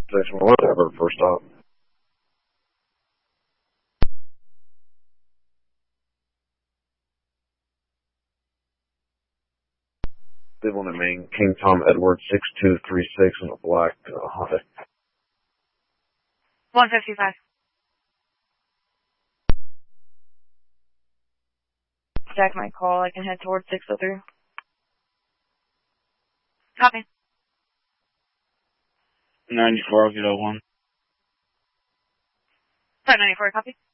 Section 1, ever first stop. Cleveland and Maine, King Tom Edward 6236 in a black Honda. 155. Jack might call. I can head towards 603. Copy. 94, I'll get 01. Sorry, 94, copy.